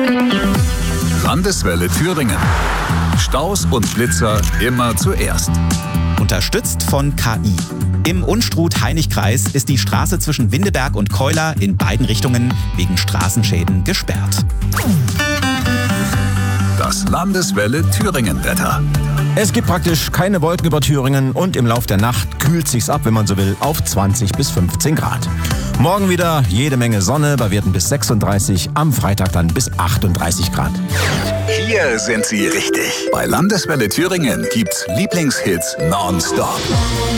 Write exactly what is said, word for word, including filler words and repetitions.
Landeswelle Thüringen. Staus und Blitzer immer zuerst. Unterstützt von K I. Im Unstrut-Hainich-Kreis ist die Straße zwischen Windeberg und Keuler in beiden Richtungen wegen Straßenschäden gesperrt. Das Landeswelle Thüringen-Wetter. Es gibt praktisch keine Wolken über Thüringen und im Lauf der Nacht kühlt sich's ab, wenn man so will, auf zwanzig bis fünfzehn Grad. Morgen wieder jede Menge Sonne, bei Werten bis sechsunddreißig, am Freitag dann bis achtunddreißig Grad. Hier sind Sie richtig. Bei Landeswelle Thüringen gibt's Lieblingshits nonstop.